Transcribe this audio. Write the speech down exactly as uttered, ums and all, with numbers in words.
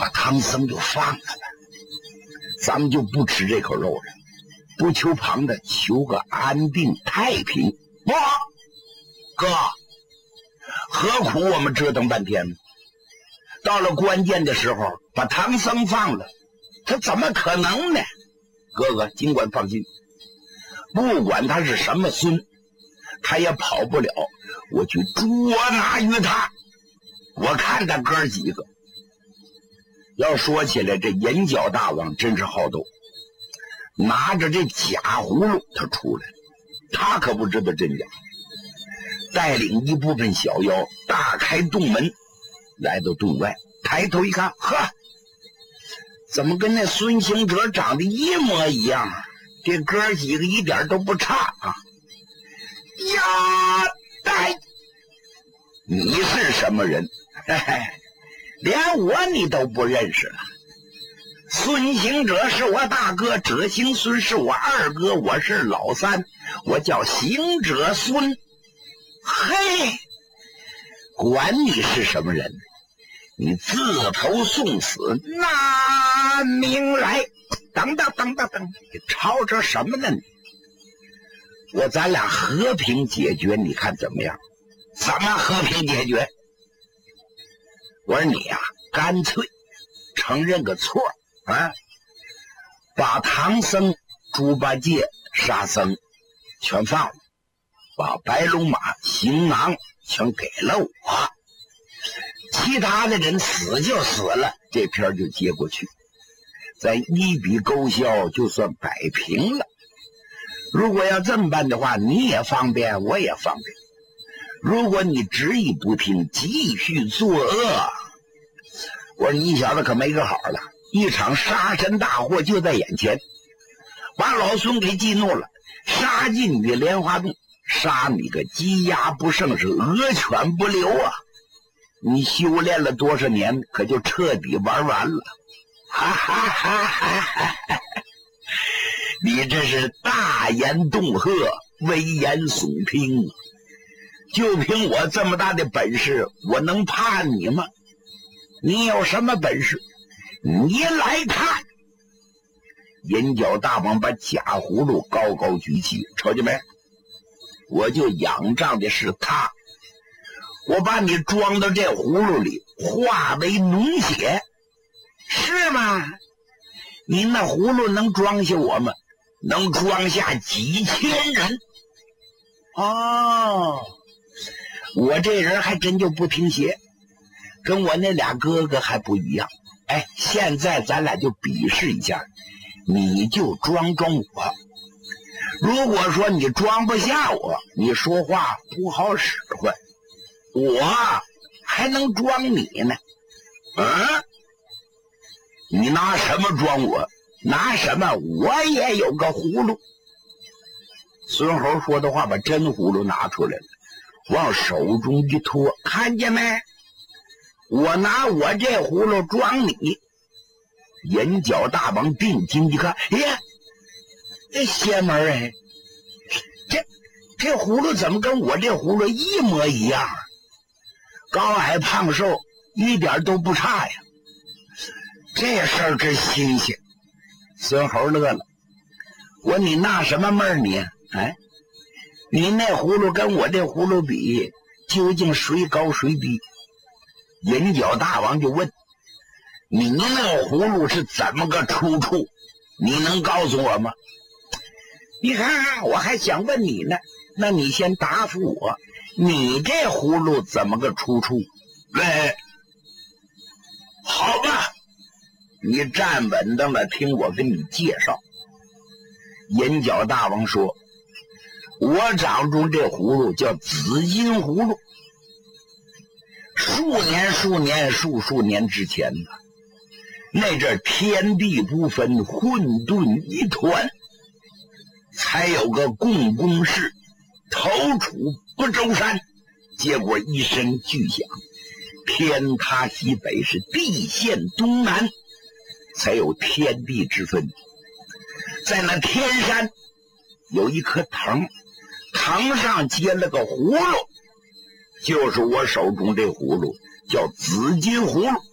把唐僧就放了吧，咱们就不吃这口肉了，不求旁的，求个安定太平。不，哥，何苦我们折腾半天呢？到了关键的时候，把唐僧放了，他怎么可能呢？哥哥尽管放心，不管他是什么孙，他也跑不了我去捉拿于他。我看他哥几个，要说起来，这银角大王真是好斗，拿着这假葫芦他出来了，他可不知道真假，带领一部分小妖大开洞门，来到洞外，抬头一看，呵，怎么跟那孙行者长得一模一样啊？这哥几个一点都不差啊！呀，呆，你是什么人？嘿嘿，连我你都不认识了。孙行者是我大哥，者行孙是我二哥，我是老三，我叫行者孙。嘿，管你是什么人，你自投送死，拿命来！等等等等等，你吵着什么呢你？我咱俩和平解决，你看怎么样？怎么和平解决？我说你呀、啊，干脆承认个错啊，把唐僧、猪八戒、沙僧全放了，把白龙马、行囊全给了我，其他的人死就死了，这片就接过去，再一笔勾销，就算摆平了。如果要这么办的话，你也方便，我也方便。如果你执意不听，继续作恶，我说你小子可没个好了，一场杀身大祸就在眼前，把老孙给激怒了，杀进你莲花洞，杀你个鸡鸭不剩，是鹅犬不留啊！你修炼了多少年，可就彻底玩完了。哈哈哈哈哈哈！你这是大言恫吓，危言耸听，就凭我这么大的本事，我能怕你吗？你有什么本事？你来看！银角大王把假葫芦高高举起，瞅见没？我就仰仗的是他，我把你装到这葫芦里，化为脓血，是吗？你那葫芦能装下我们？能装下几千人。哦，我这人还真就不听邪，跟我那俩哥哥还不一样。哎，现在咱俩就比试一下，你就装装我。如果说你装不下我，你说话不好使唤，我还能装你呢。嗯，你拿什么装我？拿什么？我也有个葫芦。孙猴说的话把真葫芦拿出来了，往手中一托，看见没？我拿我这葫芦装你。银角大王定睛一看，哎呀，这邪门哎，这这葫芦怎么跟我这葫芦一模一样？高矮胖瘦一点都不差呀，这事儿真新鲜。孙猴乐了，我你纳什么闷儿你？哎，你那葫芦跟我这葫芦比，究竟谁高谁低？银角大王就问，你那葫芦是怎么个出处？你能告诉我吗？你看我还想问你呢，那你先答复我，你这葫芦怎么个出处？哎，好吧，你站稳当了，听我跟你介绍。银角大王说，我掌中这葫芦叫紫金葫芦，数年数年数数年之前呢，那阵天地不分，混沌一团，才有个共工氏投处不周山，结果一声巨响，天塌西北，是地陷东南，才有天地之分。在那天山有一棵藤，藤上结了个葫芦，就是我手中这葫芦，叫紫金葫芦。